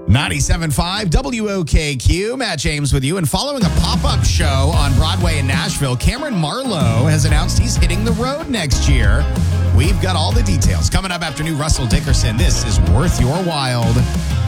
97.5 WOKQ, Matt James with you. And following a pop-up show on Broadway in Nashville, Cameron Marlowe has announced he's hitting the road next year. We've got all the details coming up after new Russell Dickerson. This is Worth Your Wild.